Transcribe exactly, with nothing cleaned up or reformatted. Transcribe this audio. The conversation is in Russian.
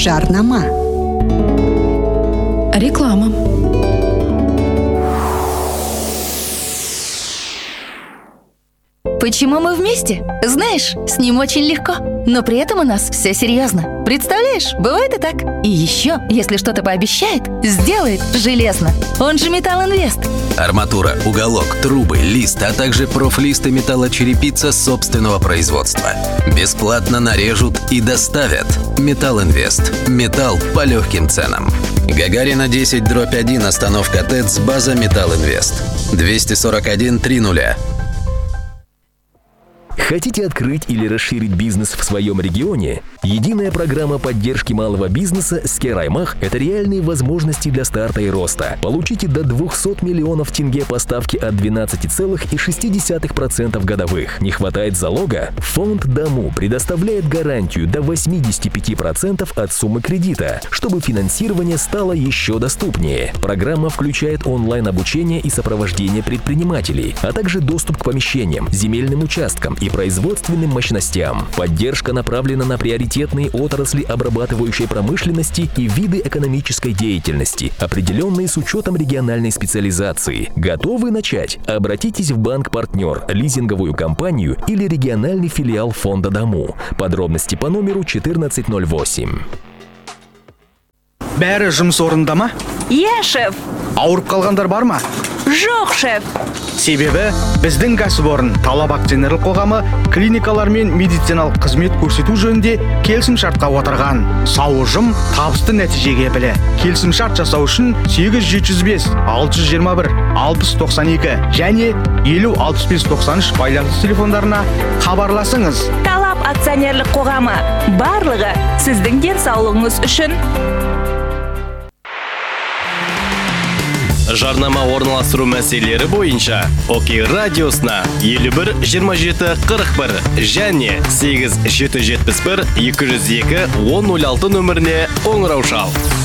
Жарнама. Реклама. Почему мы вместе? Знаешь, с ним очень легко, но при этом у нас все серьезно. Представляешь, бывает и так. И еще, если что-то пообещает, сделает железно. Он же Металл Инвест. Арматура, уголок, трубы, лист, а также профлист и металлочерепица собственного производства. Бесплатно нарежут и доставят. Металл Инвест. Металл по легким ценам. Гагарина десять дробь один, остановка ТЭЦ, база Металл Инвест. двести сорок один триста. Хотите открыть или расширить бизнес в своем регионе? Единая программа поддержки малого бизнеса «Скераймах» — это реальные возможности для старта и роста. Получите до двухсот миллионов тенге по ставке от двенадцати целых шести десятых процента годовых. Не хватает залога? Фонд Даму предоставляет гарантию до восьмидесяти пяти процентов от суммы кредита, чтобы финансирование стало еще доступнее. Программа включает онлайн-обучение и сопровождение предпринимателей, а также доступ к помещениям, земельным участкам и производственным мощностям. Поддержка направлена на приоритетные отрасли обрабатывающей промышленности и виды экономической деятельности, определенные с учетом региональной специализации. Готовы начать? Обратитесь в банк-партнер, лизинговую компанию или региональный филиал фонда Даму. Подробности по номеру четырнадцать ноль восемь. Бәрі жұмыс орында ма? Иә, шеф. Ауырып қалғандар бар ма? Жоқ, шеф. Себебі біздің кәсіпорын Талап акционерлік қоғамы клиникалар мен медициналық қызмет көрсету жөнінде келісім шартқа отырған. Сау ұжым табысты нәтижеге білі. Келісім шарт жасау үшін сегіз жеті жүз бес алты жүз жиырма бір алпыс тоқсан екі және елу алпыс бес тоқсан үш байланыс телефондарына хабарласыңыз. Талап акционерлік қоғамы. Барлығы сіздің денсаулығыңыз үшін. Жарнама орналастыру мәселелері бойынша Окей радиосына елу бір жиырма жеті қырық бір және сегіз жеті жетпіс бір екі жүз екі он нөл алты нөміріне қоңырау шал.